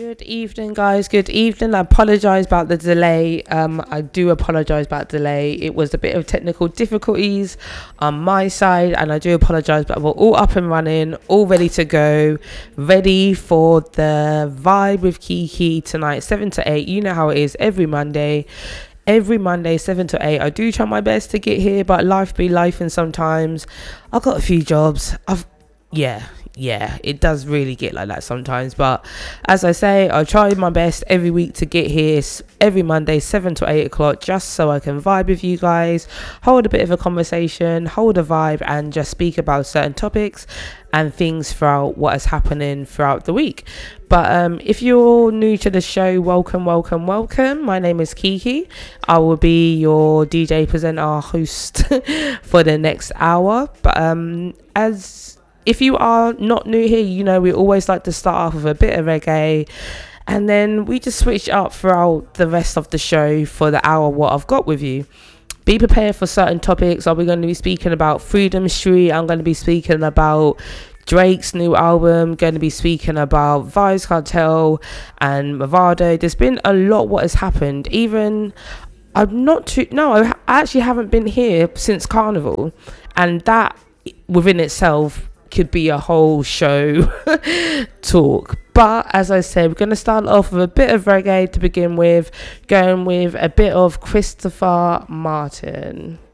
Good evening, guys. Good evening. I apologize about the delay. I do apologize about delay. It was a bit of technical difficulties on my side, and I do apologize, but we're all up and running, all ready to go, ready for the vibe with Kiki tonight, 7 to 8. You know how it is every Monday. Every Monday, 7 to 8. I do try my best to get here, but life be life, and sometimes I've got a few jobs. Yeah, it does really get like that sometimes, but as I say, I try my best every week to get here every Monday 7 to 8 o'clock, just so I can vibe with you guys, hold a bit of a conversation, hold a vibe, and just speak about certain topics and things throughout what is happening throughout the week. But if you're new to the show, welcome. My name is Kiki. I will be your DJ presenter host for the next hour. But if you are not new here, you know we always like to start off with a bit of reggae, and then we just switch up throughout the rest of the show for the hour what I've got with you. Be prepared for certain topics. Are we going to be speaking about Freedom Street? I'm going to be speaking about Drake's new album, going to be speaking about Vybz Kartel and Mavado. There's been a lot what has happened. I actually haven't been here since Carnival, and that within itself could be a whole show talk. But as I said, we're going to start off with a bit of reggae to begin with, going with a bit of Christopher Martin.